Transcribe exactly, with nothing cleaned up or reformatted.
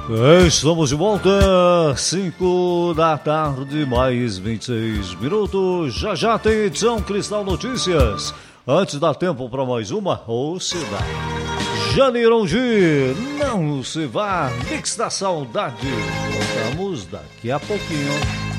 Estamos de volta, cinco da tarde, mais vinte e seis minutos. Já já tem edição Cristal Notícias. Antes dá tempo para mais uma, ou se dá. Janirongi, não se vá, Mix da Saudade. Voltamos daqui a pouquinho.